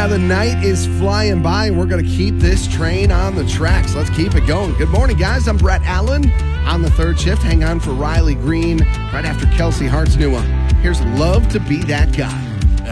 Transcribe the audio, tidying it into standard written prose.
Yeah, the night is flying by, and we're going to keep this train on the tracks. Let's keep it going. Good morning, guys. I'm Brett Allen on the third shift. Hang on for Riley Green right after Kelsey Hart's new one. Here's Love to Be That Guy.